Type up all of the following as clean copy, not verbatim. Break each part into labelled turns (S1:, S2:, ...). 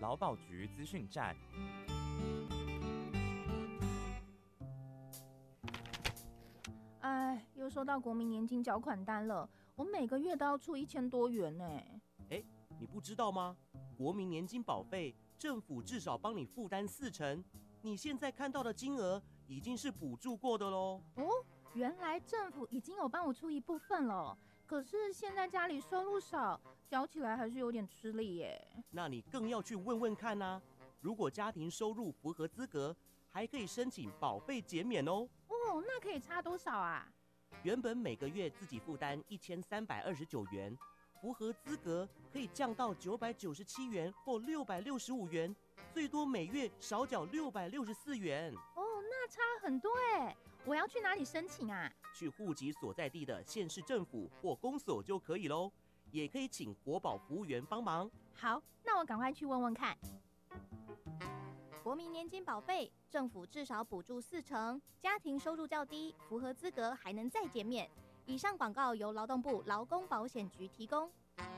S1: 劳保局资讯站。
S2: 哎，又收到国民年金缴款单了，我每个月都要出1000多元呢。
S3: 你不知道吗？国民年金保费，政府至少帮你负担40%，你现在看到的金额已经是补助过的咯。
S2: 原来政府已经有帮我出一部分了，可是现在家里收入少，缴起来还是有点吃力耶。
S3: 那你更要去问问看啊，如果家庭收入符合资格，还可以申请保费减免哦。
S2: 那可以差多少啊？
S3: 原本每个月自己负担1329元，符合资格可以降到997元或665元，最多每月少缴664元。
S2: 那差很多哎，我要去哪里申请啊？
S3: 去户籍所在地的县市政府或公所就可以咯，也可以请国保服务员帮忙。
S2: 好，那我赶快去问问看。
S4: 国民年金保费，政府至少补助40%，家庭收入较低，符合资格还能再减免。以上广告由劳动部劳工保险局提供。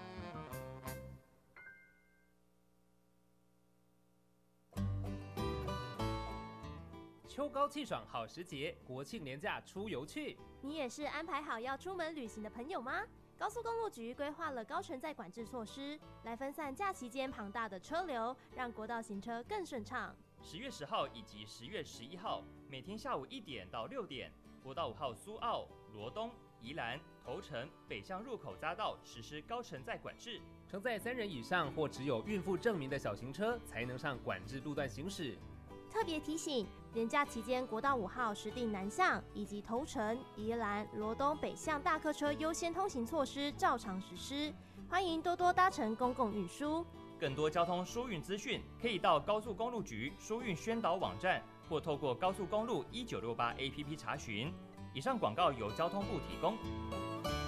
S5: 秋高气爽好时节，国庆连假出游去。
S6: 你也是安排好要出门旅行的朋友吗？高速公路局规划了高承载管制措施，来分散假期间庞大的车流，让国道行车更顺畅。
S7: 10月10号以及10月11号，每天下午1点到6点，国道5号苏澳、罗东、宜兰、头城、北向入口匝道实施高承载管制，
S5: 承载3人以上或只有孕妇证明的小型车才能上管制路段行驶。
S6: 特别提醒，连假期间国道5号实定南向以及头城、宜兰、罗东北向大客车优先通行措施照常实施，欢迎多多搭乘公共运输。
S7: 更多交通疏运资讯，可以到高速公路局疏运宣导网站，或透过高速公路1968 APP 查询。以上广告由交通部提供。